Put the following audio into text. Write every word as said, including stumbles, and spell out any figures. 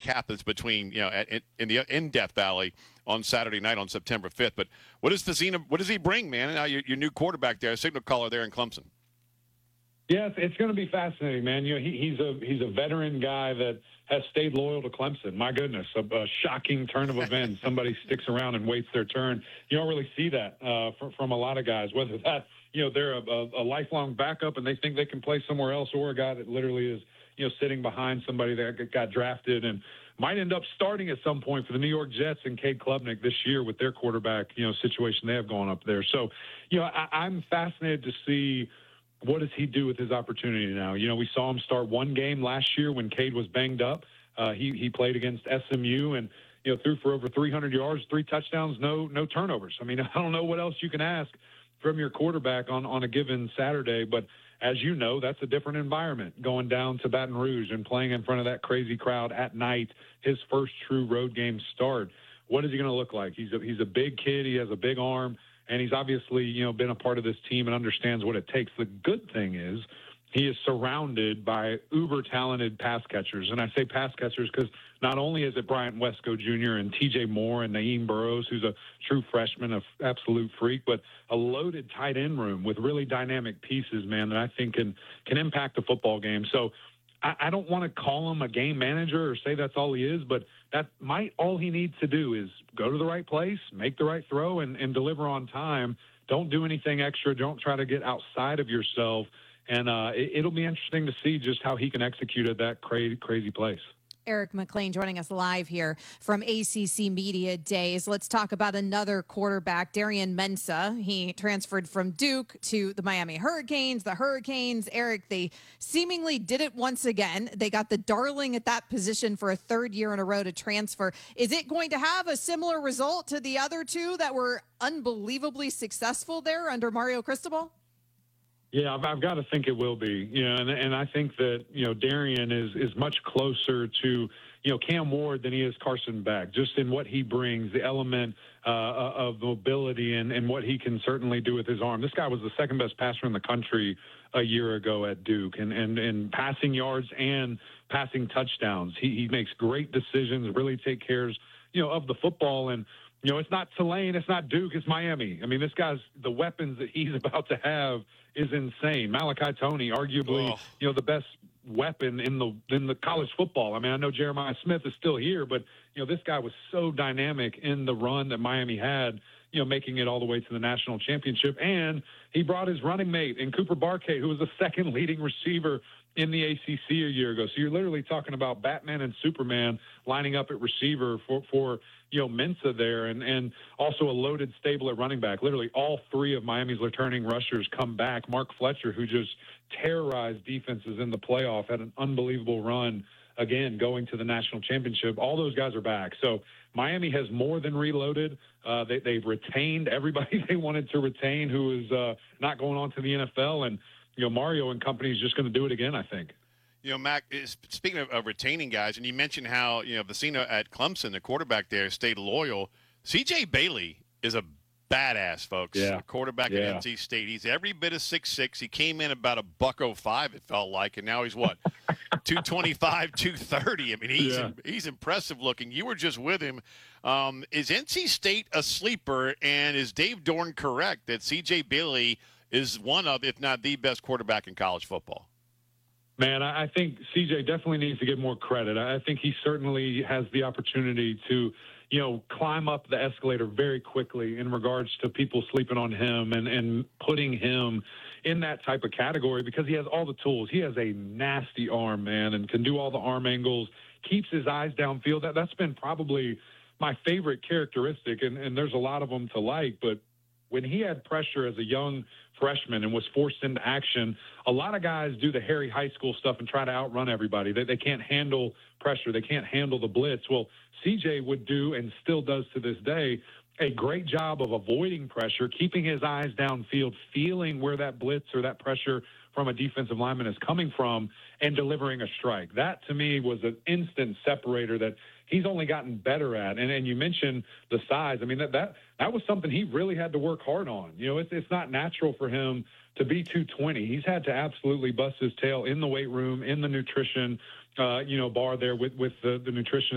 happens between, you know, at, in the in Death Valley on Saturday night on September fifth. But what does Fazina, what does he bring, man? Now your, your new quarterback there, signal caller there in Clemson. Yeah, it's, it's going to be fascinating, man. You know, he, he's a he's a veteran guy that has stayed loyal to Clemson. My goodness, a, a shocking turn of events. Somebody sticks around and waits their turn. You don't really see that uh, from, from a lot of guys, whether that, you know, they're a, a, a lifelong backup and they think they can play somewhere else, or a guy that literally is, you know, sitting behind somebody that got drafted and might end up starting at some point for the New York Jets and Cade Klubnik this year with their quarterback, you know, situation they have going up there. So, you know, I, I'm fascinated to see what does he do with his opportunity now. You know, we saw him start one game last year when Cade was banged up. Uh, he he played against S M U and, you know, threw for over three hundred yards, three touchdowns, no no turnovers. I mean, I don't know what else you can ask from your quarterback on, on a given Saturday, but as you know, that's a different environment, going down to Baton Rouge and playing in front of that crazy crowd at night, his first true road game start. What is he going to look like? He's a, he's a big kid. He has a big arm, and he's obviously, you know, been a part of this team and understands what it takes. The good thing is he is surrounded by uber-talented pass catchers. And I say pass catchers because not only is it Bryant Wesco Junior and T J Moore and Naeem Burrows, who's a true freshman, an absolute freak, but a loaded tight end room with really dynamic pieces, man, that I think can can impact the football game. So I, I don't want to call him a game manager or say that's all he is, but that might all he needs to do is go to the right place, make the right throw, and, and deliver on time. Don't do anything extra. Don't try to get outside of yourself. And uh, it, it'll be interesting to see just how he can execute at that crazy, crazy place. Eric McLean joining us live here from A C C Media Days. Let's talk about another quarterback, Darian Mensah. He transferred from Duke to the Miami Hurricanes. The Hurricanes, Eric, they seemingly did it once again. They got the darling at that position for a third year in a row to transfer. Is it going to have a similar result to the other two that were unbelievably successful there under Mario Cristobal? Yeah, I've, I've got to think it will be. You know, and, and I think that, you know, Darian is is much closer to, you know, Cam Ward than he is Carson Beck, just in what he brings, the element uh, of mobility and, and what he can certainly do with his arm. This guy was the second best passer in the country a year ago at Duke, and, and, and passing yards and passing touchdowns. He, he makes great decisions, really take care, you know, of the football. And, you know, it's not Tulane, it's not Duke, it's Miami. I mean, this guy's, the weapons that he's about to have is insane. Malachi Toney, arguably, oh. you know, the best weapon in the in the college football. I mean, I know Jeremiah Smith is still here, but, you know, this guy was so dynamic in the run that Miami had, you know, making it all the way to the national championship. And he brought his running mate in Cooper Barkay, who was the second leading receiver in the A C C a year ago. So you're literally talking about Batman and Superman lining up at receiver for, for you know, Mensah there, and, and also a loaded stable at running back. Literally all three of Miami's returning rushers come back. Mark Fletcher, who just terrorized defenses in the playoff, had an unbelievable run, again, going to the national championship. All those guys are back. So Miami has more than reloaded. Uh, they, they've retained everybody they wanted to retain who is uh, not going on to the N F L, and you know, Mario and company is just going to do it again, I think. You know, Mac, speaking of, of retaining guys, and you mentioned how, you know, Vecino at Clemson, the quarterback there, stayed loyal. C J Bailey is a badass, folks. Yeah. A quarterback yeah. at N C State. He's every bit of six six. He came in about a buck oh five, it felt like, and now he's what? two twenty-five, two thirty. I mean, he's yeah. he's impressive looking. You were just with him. Um, is N C State a sleeper, and is Dave Dorn correct that C J Bailey is one of, if not the best quarterback in college football? Man, I think C J definitely needs to get more credit. I think he certainly has the opportunity to, you know, climb up the escalator very quickly in regards to people sleeping on him and, and putting him in that type of category because he has all the tools. He has a nasty arm, man, and can do all the arm angles, keeps his eyes downfield. That, that's been probably my favorite characteristic, and, and there's a lot of them to like, but when he had pressure as a young freshman and was forced into action, a lot of guys do the Harry high school stuff and try to outrun everybody. They, they can't handle pressure. They can't handle the blitz. Well, C J would do, and still does to this day, a great job of avoiding pressure, keeping his eyes downfield, feeling where that blitz or that pressure from a defensive lineman is coming from, and delivering a strike. That, to me, was an instant separator that he's only gotten better at. And and you mentioned the size. I mean, that that, that was something he really had to work hard on. You know, it's, it's not natural for him to be two twenty. He's had to absolutely bust his tail in the weight room, in the nutrition, uh, you know, bar there with, with the, the nutrition